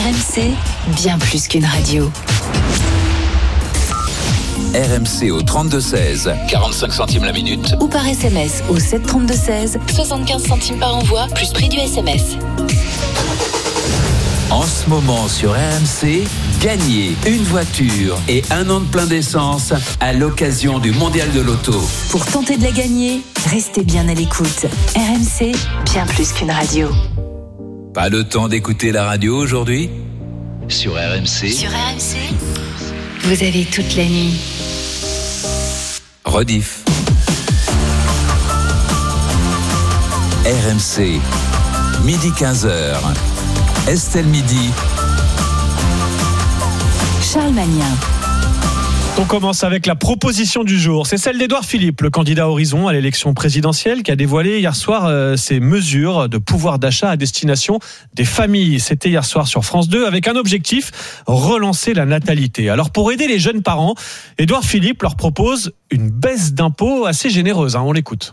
RMC, bien plus qu'une radio. RMC au 32-16, 45 centimes la minute. Ou par SMS au 732-16, 75 centimes par envoi, plus prix du SMS. En ce moment sur RMC, gagnez une voiture et un an de plein d'essence à l'occasion du Mondial de l'Auto. Pour tenter de la gagner, restez bien à l'écoute. RMC, bien plus qu'une radio. Pas le temps d'écouter la radio aujourd'hui ? Sur RMC. Sur RMC, vous avez toute la nuit. Rediff. RMC, midi 15h. Estelle Midi. Charles Magnin. On commence avec la proposition du jour. C'est celle d'Édouard Philippe, le candidat Horizon à l'élection présidentielle, qui a dévoilé hier soir ses mesures de pouvoir d'achat à destination des familles. C'était hier soir sur France 2 avec un objectif, relancer la natalité. Alors pour aider les jeunes parents, Édouard Philippe leur propose une baisse d'impôts assez généreuse. On l'écoute.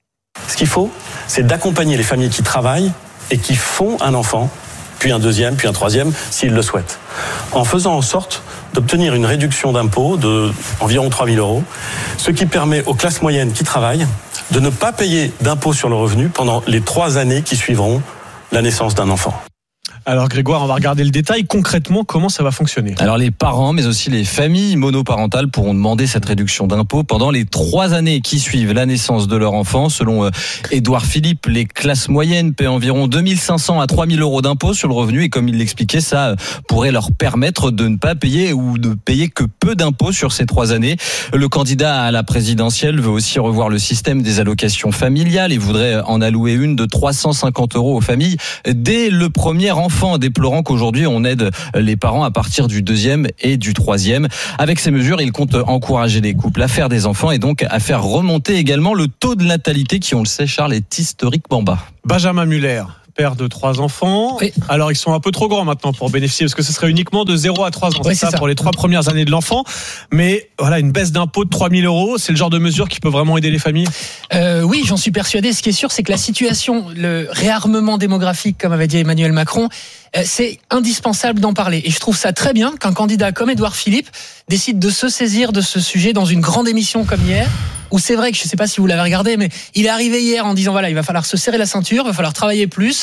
Ce qu'il faut, c'est d'accompagner les familles qui travaillent et qui font un enfant, puis un deuxième, puis un troisième, s'ils le souhaitent. En faisant en sorte d'obtenir une réduction d'impôt d'environ 3 000 €, ce qui permet aux classes moyennes qui travaillent de ne pas payer d'impôt sur le revenu pendant les 3 années qui suivront la naissance d'un enfant. Alors Grégoire, on va regarder le détail. Concrètement, comment ça va fonctionner ? Alors les parents, mais aussi les familles monoparentales pourront demander cette réduction d'impôt pendant les 3 années qui suivent la naissance de leur enfant. Selon Édouard Philippe, les classes moyennes paient environ 2 500 à 3 000 € d'impôt sur le revenu. Et comme il l'expliquait, ça pourrait leur permettre de ne pas payer ou de payer que peu d'impôts sur ces 3 années. Le candidat à la présidentielle veut aussi revoir le système des allocations familiales et voudrait en allouer une de 350 € aux familles dès le premier enfant, déplorant qu'aujourd'hui on aide les parents à partir du 2e et du 3e. Avec ces mesures, il compte encourager les couples à faire des enfants et donc à faire remonter également le taux de natalité qui, on le sait, Charles, est historiquement bas. Benjamin Muller, père de 3 enfants. Oui. Alors ils sont un peu trop grands maintenant pour bénéficier, parce que ce serait uniquement de 0 à 3 ans. Oui, c'est ça pour les 3 premières années de l'enfant. Mais voilà, une baisse d'impôt de 3 000 €, c'est le genre de mesure qui peut vraiment aider les familles ? Oui, j'en suis persuadé. Ce qui est sûr, c'est que la situation, le réarmement démographique, comme avait dit Emmanuel Macron, c'est indispensable d'en parler. Et je trouve ça très bien qu'un candidat comme Édouard Philippe décide de se saisir de ce sujet dans une grande émission comme hier, où c'est vrai que je ne sais pas si vous l'avez regardé, mais il est arrivé hier en disant voilà, il va falloir se serrer la ceinture, il va falloir travailler plus,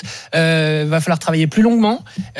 va falloir travailler plus longuement.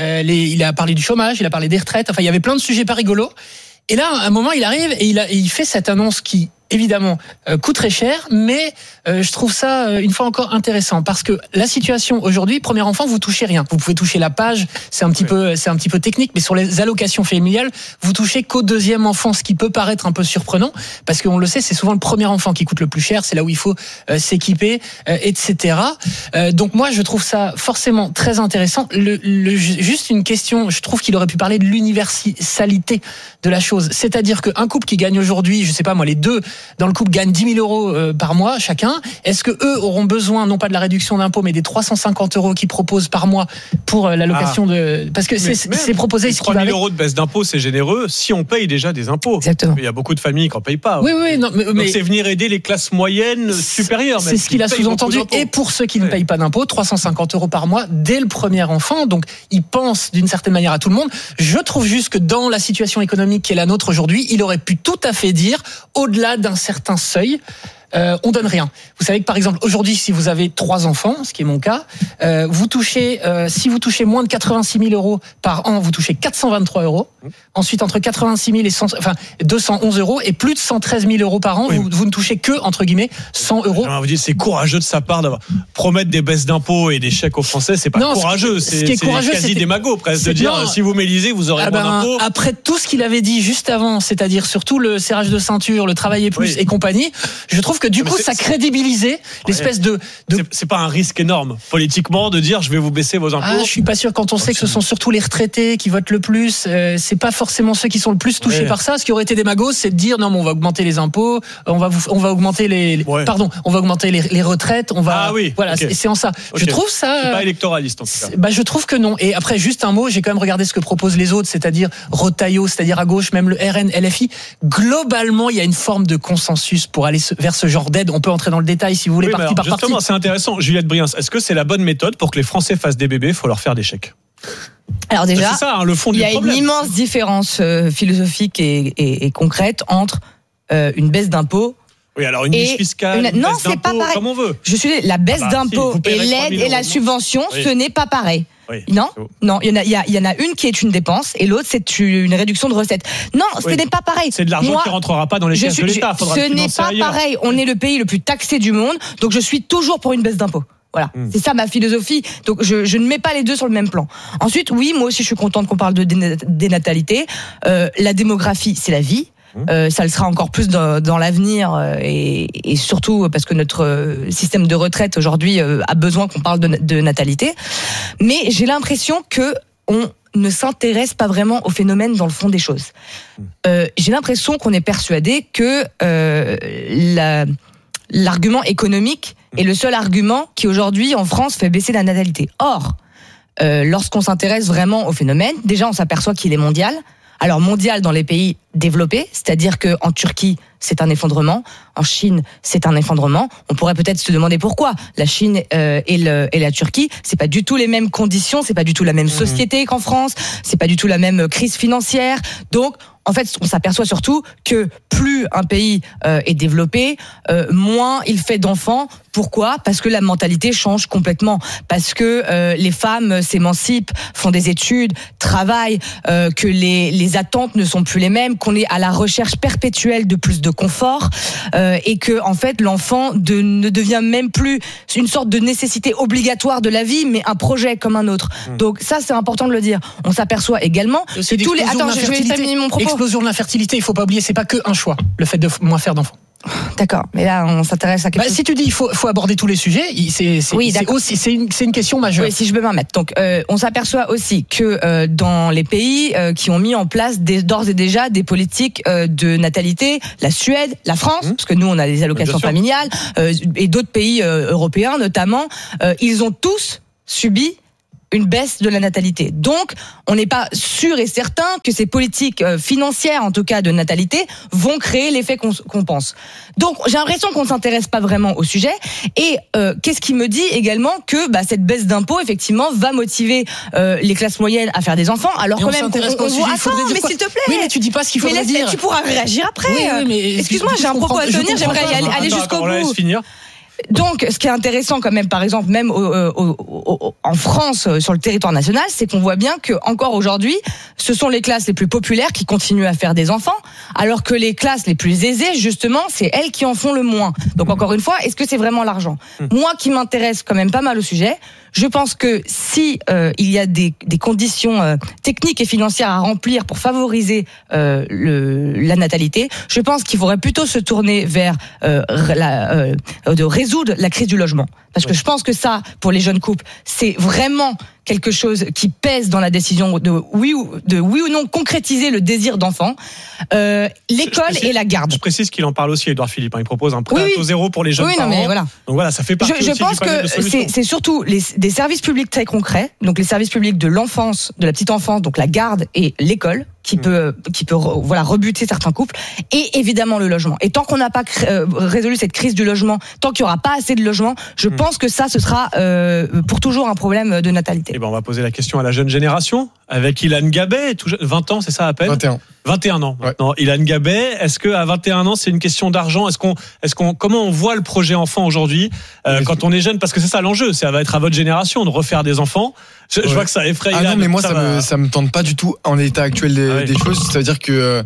Il a parlé du chômage, il a parlé des retraites. Enfin, il y avait plein de sujets pas rigolos. Et là, à un moment, il arrive et il fait cette annonce qui, évidemment, coûte très cher, mais je trouve ça une fois encore intéressant, parce que la situation aujourd'hui, premier enfant, vous touchez rien. Vous pouvez toucher la page, c'est un petit peu technique, mais sur les allocations familiales, vous touchez qu'au 2e enfant, ce qui peut paraître un peu surprenant, parce qu'on le sait, c'est souvent le premier enfant qui coûte le plus cher, c'est là où il faut s'équiper, etc. Donc moi, je trouve ça forcément très intéressant. Juste une question, je trouve qu'il aurait pu parler de l'universalité de la chose, c'est-à-dire qu'un couple qui gagne aujourd'hui, je sais pas moi, les deux dans le couple gagnent 10 000 € par mois chacun. Est-ce que eux auront besoin non pas de la réduction d'impôt, mais des 350 € qu'ils proposent par mois pour l'allocation de, parce que c'est proposé. 3 000 € de baisse d'impôt, c'est généreux si on paye déjà des impôts. Exactement. Il y a beaucoup de familles qui n'en payent pas. Oui, non, mais donc c'est venir aider les classes moyennes supérieures. C'est ce qu'il a sous-entendu. Et pour ceux qui ne payent pas d'impôt, 350 € par mois dès le premier enfant. Donc il pense d'une certaine manière à tout le monde. Je trouve juste que dans la situation économique qui est la nôtre aujourd'hui, il aurait pu tout à fait dire, au-delà d'un certain seuil, on donne rien. Vous savez que par exemple aujourd'hui, si vous avez 3 enfants, ce qui est mon cas, vous touchez, si vous touchez moins de 86 000 € par an, vous touchez 423 €. Ensuite, entre 86 000 et 211 €, et plus de 113 000 € par an, oui. vous ne touchez que, entre guillemets, 100 €. On vous dit, c'est courageux de sa part d'avoir promettre des baisses d'impôts et des chèques aux Français. C'est pas courageux. Ce qui est courageux, quasi démago presque de dire si vous m'élisez, vous aurez moins d'impôts. Après tout ce qu'il avait dit juste avant, c'est-à-dire surtout le serrage de ceinture, le travailler plus et compagnie, je trouve que du coup, ça crédibilisait l'espèce de... C'est pas un risque énorme politiquement de dire je vais vous baisser vos impôts. Je suis pas sûr, quand on sait que ce sont surtout les retraités qui votent le plus, c'est pas forcément ceux qui sont le plus touchés par ça. Ce qui aurait été démago, c'est de dire non, mais on va augmenter les impôts, on va augmenter on va augmenter les retraites, on va c'est en ça. Okay. Je trouve ça c'est pas électoraliste en tout cas. Je trouve que non. Et après juste un mot, j'ai quand même regardé ce que proposent les autres, c'est-à-dire Retailleau, c'est-à-dire à gauche, même le RN, LFI. Globalement, il y a une forme de consensus pour aller vers ce genre d'aide. On peut entrer dans le détail si vous voulez, partie par partie. Justement, c'est intéressant. Juliette Briens, est-ce que c'est la bonne méthode pour que les Français fassent des bébés ? Il faut leur faire des chèques. Alors déjà, c'est ça, hein, le fond du il y a problème. une immense différence philosophique et concrète entre une baisse d'impôts. Oui, alors une niche fiscale, une non, baisse c'est pas d'impôts, pareil. comme on veut. Je suis la baisse d'impôts vous et payerez 3 l'aide 000 et la euros. subvention, Oui. ce n'est pas pareil. Oui. Non, il y en a une qui est une dépense et l'autre c'est une réduction de recettes. Non, ce Oui. n'est pas pareil. C'est de l'argent Moi, qui rentrera pas dans les caisses de l'État. Faudra ce le n'est financer pas ailleurs. pareil. On est le pays le plus taxé du monde, donc je suis toujours pour une baisse d'impôts. Voilà, c'est ça ma philosophie. Donc je ne mets pas les deux sur le même plan. Ensuite, oui, moi aussi je suis contente qu'on parle de dénatalité. La démographie, c'est la vie. Ça le sera encore plus dans l'avenir et surtout parce que notre système de retraite aujourd'hui a besoin qu'on parle de natalité. Mais j'ai l'impression que on ne s'intéresse pas vraiment au phénomène dans le fond des choses. J'ai l'impression qu'on est persuadé que l'argument économique est le seul argument qui aujourd'hui en France fait baisser la natalité. Or, lorsqu'on s'intéresse vraiment au phénomène, déjà on s'aperçoit qu'il est mondial. Alors mondial dans les pays développés, c'est-à-dire que en Turquie c'est un effondrement, en Chine c'est un effondrement. On pourrait peut-être se demander pourquoi. La Chine et la Turquie, c'est pas du tout les mêmes conditions, c'est pas du tout la même société qu'en France, c'est pas du tout la même crise financière. Donc en fait, on s'aperçoit surtout que plus un pays est développé, moins il fait d'enfants. Pourquoi ? Parce que la mentalité change complètement. Parce que les femmes s'émancipent, font des études, travaillent, que les attentes ne sont plus les mêmes, qu'on est à la recherche perpétuelle de plus de confort, et que en fait l'enfant ne devient même plus une sorte de nécessité obligatoire de la vie, mais un projet comme un autre. Donc ça, c'est important de le dire. On s'aperçoit également que tous les... Attends, je vais terminer mon propos. L'explosion de l'infertilité, il faut pas oublier, c'est pas que un choix, le fait de moins faire d'enfants. D'accord, mais là on s'intéresse à quelque chose. Si tu dis il faut aborder tous les sujets, c'est une question majeure. Oui, si je peux m'en mettre. Donc on s'aperçoit aussi que dans les pays qui ont mis en place d'ores et déjà des politiques de natalité, la Suède, la France, parce que nous on a des allocations familiales, et d'autres pays européens notamment, ils ont tous subi une baisse de la natalité. Donc, on n'est pas sûr et certain que ces politiques financières, en tout cas de natalité, vont créer l'effet qu'on pense. Donc, j'ai l'impression qu'on ne s'intéresse pas vraiment au sujet. Et qu'est-ce qui me dit également que cette baisse d'impôts, effectivement, va motiver les classes moyennes à faire des enfants, alors quand même on voit... Attends, mais s'il te plaît. Oui, mais tu dis pas ce qu'il faudrait dire. Tu pourras réagir après. Oui, mais excuse-moi, j'ai un propos à tenir, j'aimerais aller jusqu'au bout. Laisse finir. Donc, ce qui est intéressant quand même, par exemple, même en France, sur le territoire national, c'est qu'on voit bien que encore aujourd'hui, ce sont les classes les plus populaires qui continuent à faire des enfants, alors que les classes les plus aisées, justement, c'est elles qui en font le moins. Donc, encore une fois, est-ce que c'est vraiment l'argent ? Moi, qui m'intéresse quand même pas mal au sujet, je pense que si il y a des conditions techniques et financières à remplir pour favoriser la natalité, je pense qu'il faudrait plutôt se tourner vers de résoudre la crise du logement. Parce que je pense que ça, pour les jeunes couples, c'est vraiment quelque chose qui pèse dans la décision de oui ou non concrétiser le désir d'enfant. L'école et la garde. Je précise qu'il en parle aussi, Édouard Philippe. Il propose un prêt à taux zéro pour les jeunes parents. Mais voilà. Donc voilà, ça fait partie je aussi pense du panel de solutions. que c'est surtout des services publics très concrets, donc les services publics de l'enfance, de la petite enfance, donc la garde et l'école, qui peut rebuter certains couples, et évidemment le logement. Et tant qu'on n'a pas résolu cette crise du logement, tant qu'il n'y aura pas assez de logements, je pense que ça, ce sera pour toujours un problème de natalité. On va poser la question à la jeune génération avec Ilan Gabet, 20 ans, c'est ça à peine ? 21 ans maintenant. Ouais. Ilan Gabet, est-ce que à 21 ans c'est une question d'argent ? Comment on voit le projet enfant aujourd'hui quand on est jeune ? Parce que c'est ça l'enjeu, ça va être à votre génération de refaire des enfants. Je vois que ça effraie. Non, mais moi ça me tente pas du tout en l'état actuel des choses. Ça veut dire que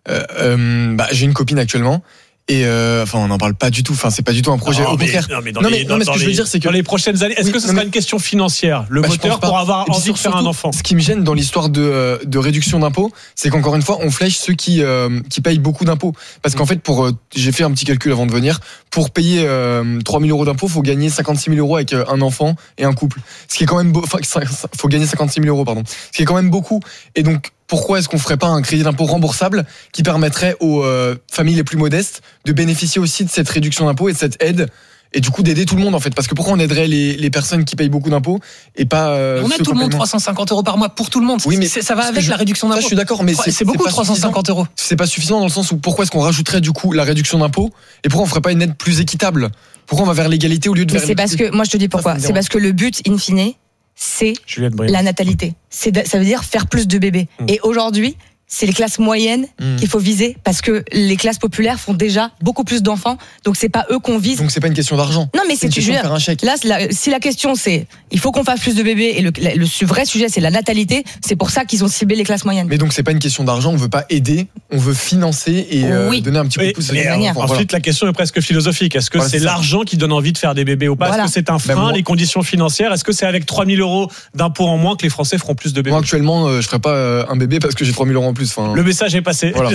j'ai une copine actuellement. Et on n'en parle pas du tout. Enfin, c'est pas du tout un projet. Au contraire. Mais ce que je veux dire, c'est que dans les prochaines années, est-ce que ce sera une question financière, le moteur pour avoir envie de faire un enfant ? Ce qui me gêne dans l'histoire de réduction d'impôts, c'est qu'encore une fois, on flèche ceux qui payent beaucoup d'impôts. Parce qu'en fait, j'ai fait un petit calcul avant de venir. Pour payer 3 000 euros d'impôts, faut gagner 56 000 euros avec un enfant et un couple. Ce qui est quand même faut gagner 56 000 euros, pardon. Ce qui est quand même beaucoup. Et donc, pourquoi est-ce qu'on ferait pas un crédit d'impôt remboursable qui permettrait aux familles les plus modestes de bénéficier aussi de cette réduction d'impôt et de cette aide, et du coup d'aider tout le monde en fait? Parce que pourquoi on aiderait les personnes qui payent beaucoup d'impôts et pas on aide tout le monde 350 euros par mois pour tout le monde. Oui, mais ça va avec la réduction d'impôt. Ça, je suis d'accord, mais c'est beaucoup 350 euros. C'est pas suffisant dans le sens où pourquoi est-ce qu'on rajouterait du coup la réduction d'impôt et pourquoi on ferait pas une aide plus équitable? Pourquoi on va vers l'égalité au lieu de vers c'est parce que moi je te dis pourquoi. C'est parce que le but in fine, c'est Juliette Briens. la natalité. Ça veut dire faire plus de bébés. Et aujourd'hui, c'est les classes moyennes qu'il faut viser parce que les classes populaires font déjà beaucoup plus d'enfants, donc c'est pas eux qu'on vise. Donc c'est pas une question d'argent. Non, mais c'est une question de faire un chèque. Là, si la question c'est il faut qu'on fasse plus de bébés et le vrai sujet c'est la natalité, c'est pour ça qu'ils ont ciblé les classes moyennes. Mais donc c'est pas une question d'argent, on veut pas aider, on veut financer et donner un petit coup de pouce. Ensuite, la question est presque philosophique. Est-ce que c'est l'argent qui donne envie de faire des bébés ou pas? Est-ce que c'est un frein, les conditions financières? Est-ce que c'est avec 3 000 euros d'impôts en moins que les Français feront plus de bébés? Moi actuellement, je ferai pas un bébé parce que j'ai 3 000 euros en plus. Le message est passé. Voilà.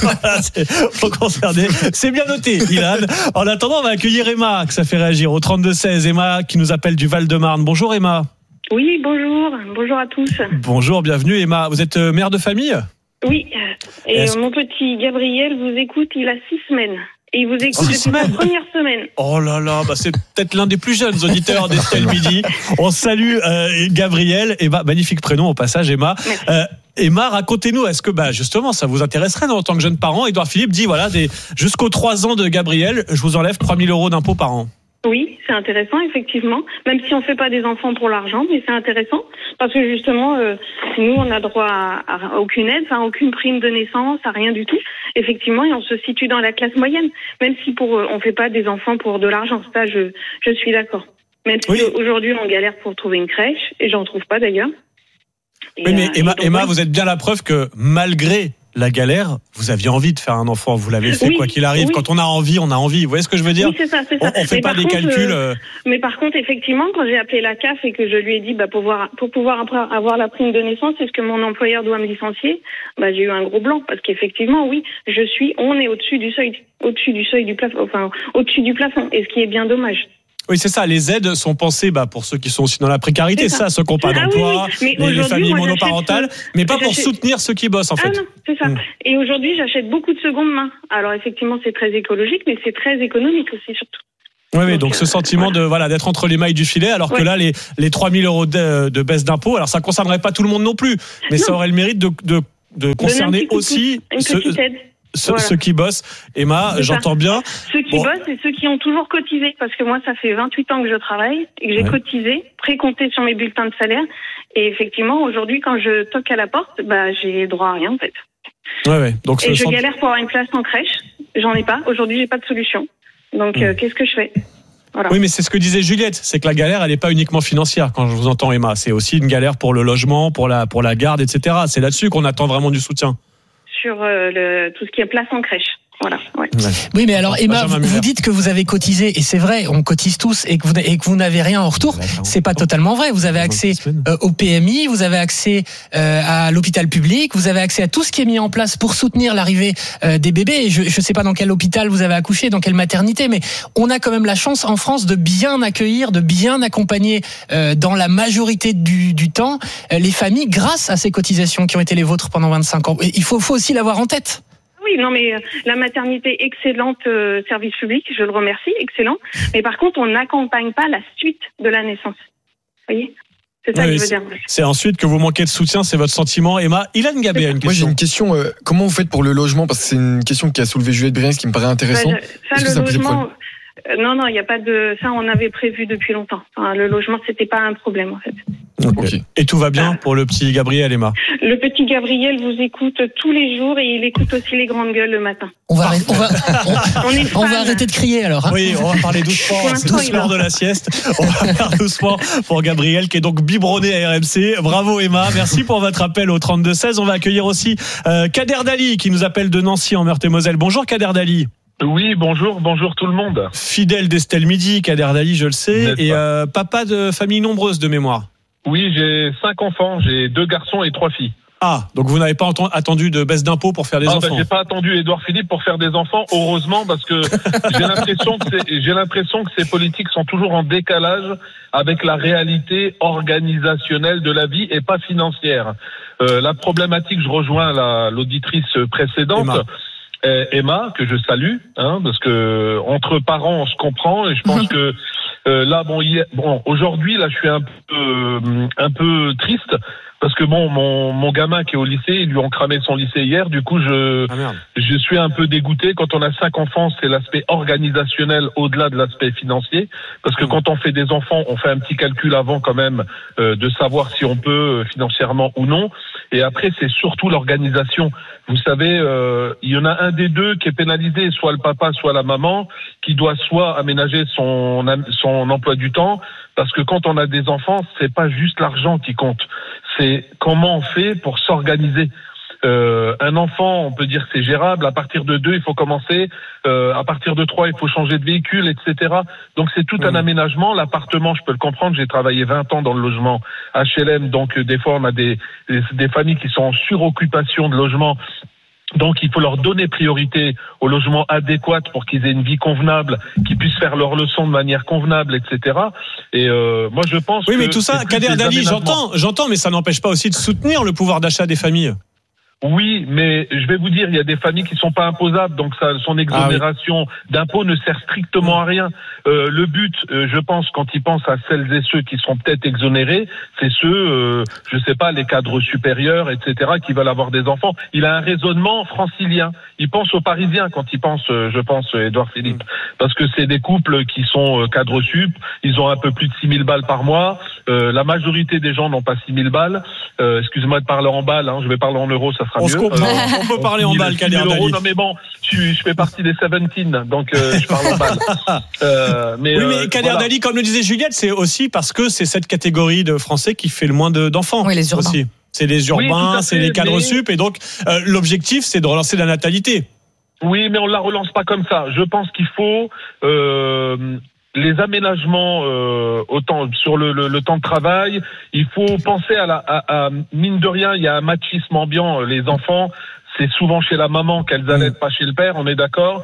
Faut concerner. C'est bien noté, Ilan. En attendant, on va accueillir Emma, que ça fait réagir au 32-16. Emma qui nous appelle du Val-de-Marne. Bonjour Emma. Oui, bonjour. Bonjour à tous. Bonjour, bienvenue Emma. Vous êtes mère de famille? Oui. Et mon petit Gabriel vous écoute, il a 6 semaines. Et il vous écoute depuis la première semaine. Oh là là, c'est peut-être l'un des plus jeunes auditeurs d'Estelle Midi. On salue Gabriel. Emma, magnifique prénom au passage, Emma. Emma, racontez-nous, est-ce que justement ça vous intéresserait en tant que jeune parent? Édouard Philippe dit jusqu'aux 3 ans de Gabriel, je vous enlève 3 000 euros d'impôts par an. Oui, c'est intéressant, effectivement. Même si on fait pas des enfants pour l'argent, mais c'est intéressant. Parce que justement, nous, on a droit à aucune aide, aucune prime de naissance, à rien du tout. Effectivement, et on se situe dans la classe moyenne. Même si on fait pas des enfants pour de l'argent. Ça, je suis d'accord. Même si aujourd'hui, on galère pour trouver une crèche, et j'en trouve pas d'ailleurs. Oui, mais Emma, vous êtes bien la preuve que malgré la galère, vous aviez envie de faire un enfant, vous l'avez fait quoi qu'il arrive. Quand on a envie, on a envie. Vous voyez ce que je veux dire? Oui, c'est ça. On fait pas des calculs. Mais par contre, effectivement, quand j'ai appelé la CAF et que je lui ai dit pour pouvoir après avoir la prime de naissance, est-ce que mon employeur doit me licencier? J'ai eu un gros blanc parce qu'effectivement, oui, on est au-dessus du seuil du plafond, au-dessus du plafond, et ce qui est bien dommage. Oui, c'est ça. Les aides sont pensées pour ceux qui sont aussi dans la précarité, ceux qui n'ont pas d'emploi, les familles monoparentales, mais pas pour soutenir ceux qui bossent en fait. Ah non, c'est ça. Et aujourd'hui, j'achète beaucoup de seconde main. Alors effectivement, c'est très écologique, mais c'est très économique aussi surtout. Oui, donc ce sentiment d'être entre les mailles du filet, alors que là, les 3 000 euros de baisse d'impôts, alors ça ne concernerait pas tout le monde non plus, mais ça aurait le mérite de concerner aussi une petite aide. Ceux qui bossent. Emma, j'entends bien. Ceux qui bossent et ceux qui ont toujours cotisé. Parce que moi, ça fait 28 ans que je travaille et que j'ai cotisé, précompté sur mes bulletins de salaire. Et effectivement, aujourd'hui, quand je toque à la porte, j'ai droit à rien, en fait. Donc, et je galère pour avoir une place en crèche. J'en ai pas. Aujourd'hui, j'ai pas de solution. Donc, qu'est-ce que je fais? Voilà. Oui, mais c'est ce que disait Juliette, c'est que la galère, elle n'est pas uniquement financière. Quand je vous entends, Emma, c'est aussi une galère pour le logement, pour la garde, etc. C'est là-dessus qu'on attend vraiment du soutien. Sur tout ce qui est place en crèche. Voilà. Oui, mais alors Emma, vous dites que vous avez cotisé, et c'est vrai, on cotise tous, et que vous n'avez rien en retour. C'est pas totalement vrai. Vous avez accès au PMI, vous avez accès à l'hôpital public, vous avez accès à tout ce qui est mis en place pour soutenir l'arrivée des bébés. Je sais pas dans quel hôpital vous avez accouché, dans quelle maternité, mais on a quand même la chance en France de bien accueillir, de bien accompagner dans la majorité du temps les familles grâce à ces cotisations qui ont été les vôtres pendant 25 ans. Il faut aussi l'avoir en tête. Oui, non, mais la maternité, excellente service public, je le remercie, excellent. Mais par contre, on n'accompagne pas la suite de la naissance. Vous voyez? C'est ça que je veux dire. C'est ensuite que vous manquez de soutien, c'est votre sentiment. Emma, Ilan Gabé a une question. Moi, j'ai une question. Comment vous faites pour le logement? Parce que c'est une question qui a soulevé Juliette Briens, qui me paraît intéressant. Le logement... Non, il n'y a pas de... Ça, on avait prévu depuis longtemps. Le logement, c'était pas un problème, en fait. Okay. Et tout va bien pour le petit Gabriel, Emma? Le petit Gabriel vous écoute tous les jours et il écoute aussi les grandes gueules le matin. On va arrêter de crier alors. Oui, on va parler doucement de la sieste. On va faire doucement pour Gabriel qui est donc biberonné à RMC. Bravo Emma, merci pour votre appel au 32-16. On va accueillir aussi Kader Dali qui nous appelle de Nancy en Meurthe-et-Moselle. Bonjour Kader Dali. Oui, bonjour tout le monde. Fidèle d'Estelle Midi, Kader Dali, je le sais, et papa de famille nombreuse de mémoire. Oui, j'ai 5 enfants, j'ai 2 garçons et 3 filles. Ah, donc vous n'avez pas attendu de baisse d'impôts pour faire des enfants? J'ai pas attendu Édouard Philippe pour faire des enfants, heureusement, parce que j'ai l'impression que ces politiques sont toujours en décalage avec la réalité organisationnelle de la vie et pas financière. La problématique, je rejoins l'auditrice précédente. Emma, que je salue, parce que entre parents on se comprend et je pense que Là, aujourd'hui, là, je suis un peu triste. Parce que mon gamin qui est au lycée, ils lui ont cramé son lycée hier. Du coup, je suis un peu dégoûté. Quand on a 5 enfants, c'est l'aspect organisationnel au-delà de l'aspect financier. Parce que quand on fait des enfants, on fait un petit calcul avant quand même de savoir si on peut financièrement ou non. Et après, c'est surtout l'organisation. Vous savez, il y en a un des deux qui est pénalisé, soit le papa, soit la maman, qui doit soit aménager son emploi du temps. Parce que quand on a des enfants, c'est pas juste l'argent qui compte. C'est comment on fait pour s'organiser. Un enfant, on peut dire que c'est gérable. À partir de 2, il faut commencer. À partir de 3, il faut changer de véhicule, etc. Donc c'est tout un aménagement. L'appartement, je peux le comprendre. J'ai travaillé 20 ans dans le logement HLM. Donc des fois, on a des familles qui sont en suroccupation de logement. Donc, il faut leur donner priorité au logement adéquat pour qu'ils aient une vie convenable, qu'ils puissent faire leurs leçons de manière convenable, etc. Et moi, je pense que... Oui, mais tout ça, Kader Dali, j'entends, mais ça n'empêche pas aussi de soutenir le pouvoir d'achat des familles. Oui, mais je vais vous dire, il y a des familles qui sont pas imposables, donc son exonération d'impôts ne sert strictement à rien. Le but, je pense, quand ils pensent à celles et ceux qui seront peut-être exonérés, c'est ceux, je sais pas, les cadres supérieurs, etc., qui veulent avoir des enfants. Il a un raisonnement francilien. Il pense aux Parisiens quand il pense, je pense, Édouard Philippe, parce que c'est des couples qui sont cadres sup, ils ont un peu plus de 6 000 balles par mois. La majorité des gens n'ont pas 6 000 balles. Excusez-moi de parler en balles, je vais parler en euros, ça sera mieux. On peut parler en balles, Kader Dali. Non mais bon, je fais partie des 17, donc je parle en balles. Mais Kader Dali, comme le disait Juliette, c'est aussi parce que c'est cette catégorie de Français qui fait le moins d'enfants. Oui, les urbains. Aussi. C'est les urbains, c'est les cadres sup, et donc l'objectif, c'est de relancer la natalité. Oui, mais on la relance pas comme ça. Je pense qu'il faut les aménagements sur le temps de travail. Il faut penser à mine de rien, il y a un machisme ambiant. Les enfants, c'est souvent chez la maman qu'elles allaitent, pas chez le père, on est d'accord.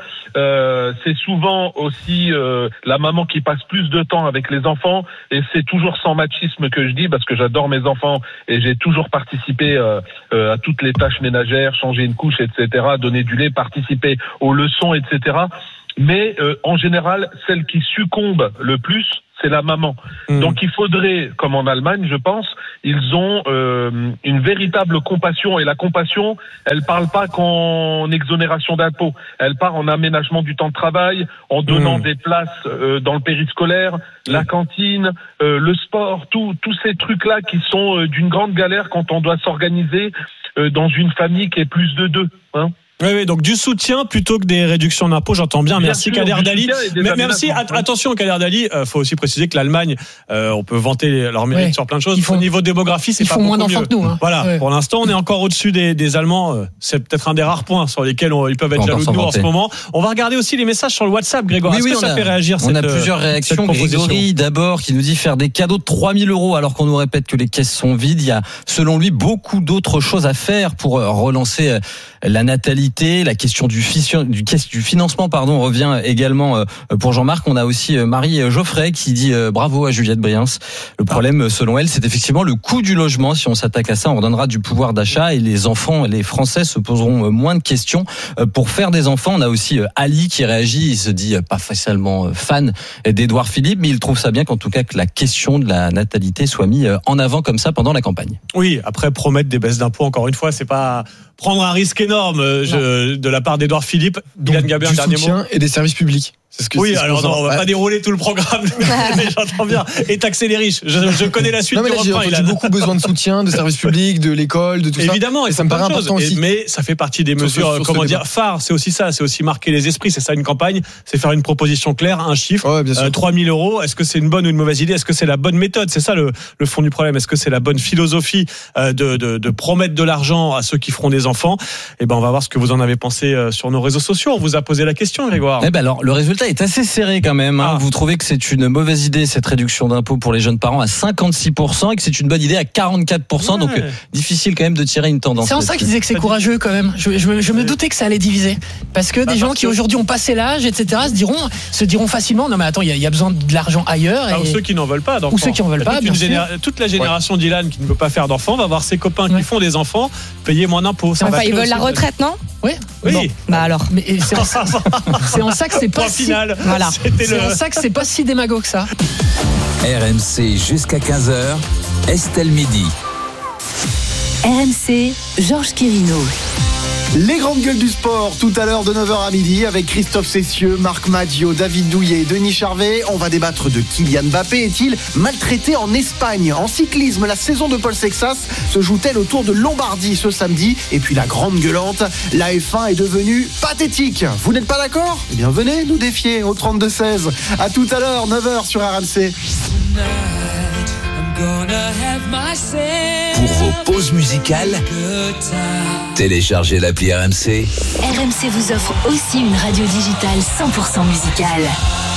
C'est souvent aussi la maman qui passe plus de temps avec les enfants, et c'est toujours sans machisme que je dis, parce que j'adore mes enfants et j'ai toujours participé à toutes les tâches ménagères, changer une couche, etc., donner du lait, participer aux leçons, etc. Mais en général, celle qui succombe le plus, c'est la maman. Donc il faudrait, comme en Allemagne, je pense, ils ont une véritable compassion. Et la compassion, elle parle pas qu'en exonération d'impôts. Elle part en aménagement du temps de travail, en donnant des places dans le périscolaire, la cantine, le sport, tous ces trucs-là qui sont d'une grande galère quand on doit s'organiser dans une famille qui est plus de 2. Oui, donc du soutien plutôt que des réductions d'impôts, j'entends bien. Merci Kader Dali. Même si, attention Kader Dali, faut aussi préciser que l'Allemagne, on peut vanter leur mérite sur plein de choses. Au niveau démographie, c'est pas beaucoup mieux. Ils font moins d'enfants que nous. Voilà, pour l'instant, on est encore au-dessus des Allemands. C'est peut-être un des rares points sur lesquels ils peuvent être jaloux de nous en ce moment. On va regarder aussi les messages sur le WhatsApp, Grégoire. Est-ce que ça fait réagir On a plusieurs réactions. Grégory, d'abord, qui nous dit faire des cadeaux de 3 000 € alors qu'on nous répète que les caisses sont vides. Il y a, selon lui, beaucoup d'autres choses à faire pour relancer la natalité, la question du financement, revient également pour Jean-Marc. On a aussi Marie Geoffrey qui dit bravo à Juliette Briens. Le problème, selon elle, c'est effectivement le coût du logement. Si on s'attaque à ça, on redonnera du pouvoir d'achat et les enfants, les Français se poseront moins de questions pour faire des enfants. On a aussi Ali qui réagit. Il se dit pas facilement fan d'Édouard Philippe, mais il trouve ça bien qu'en tout cas que la question de la natalité soit mise en avant comme ça pendant la campagne. Oui, après promettre des baisses d'impôts, encore une fois, c'est pas prendre un risque énorme de la part d'Édouard Philippe. Donc, du soutien et des services publics. On va pas dérouler tout le programme, mais j'entends bien. Et taxer les riches. Je connais la suite du refrain. J'ai beaucoup besoin de soutien, de services publics, de l'école, de tout ça. Évidemment, et ça me paraît important aussi. Mais ça fait partie des mesures, phares. C'est aussi ça. C'est aussi marquer les esprits. C'est ça une campagne. C'est faire une proposition claire, un chiffre. 3 000 €. Est-ce que c'est une bonne ou une mauvaise idée? Est-ce que c'est la bonne méthode? C'est ça le fond du problème. Est-ce que c'est la bonne philosophie de promettre de l'argent à ceux qui feront des enfants? Eh ben, on va voir ce que vous en avez pensé sur nos réseaux sociaux. On vous a posé la question, Grégoire. Alors, le résultat est assez serré quand même. Vous trouvez que c'est une mauvaise idée cette réduction d'impôts pour les jeunes parents à 56% et que c'est une bonne idée à 44%. Donc difficile quand même de tirer une tendance. C'est en ça que je disais que c'est courageux quand même. Je me doutais que ça allait diviser parce que des gens qui aujourd'hui ont passé l'âge, etc., se diront facilement non mais attends, il y a besoin de l'argent ailleurs. Ou ceux qui n'en veulent pas d'enfants. Ou ceux qui n'en veulent pas. Toute la génération d'Ilan qui ne veut pas faire d'enfants va voir ses copains qui font des enfants payer moins d'impôts. Ils veulent la retraite, non? Oui. Oui. Bah alors. Mais c'est en ça que c'est pas Point final. Voilà. C'est en ça que c'est pas si démago que ça. RMC jusqu'à 15h, Estelle Midi. RMC, Georges Quirino. Les grandes gueules du sport, tout à l'heure de 9h à midi avec Christophe Cessieux, Marc Maggio, David Douillet et Denis Charvet. On va débattre de Kylian Mbappé. Est-il maltraité en Espagne? En cyclisme, la saison de Paul Sexas se joue-t-elle autour de Lombardie ce samedi? Et puis la grande gueulante, la F1 est devenue pathétique. Vous n'êtes pas d'accord? Eh bien venez nous défier au 32-16. À tout à l'heure, 9h sur RMC. Pour vos pauses musicales, téléchargez l'appli RMC. RMC vous offre aussi une radio digitale 100% musicale.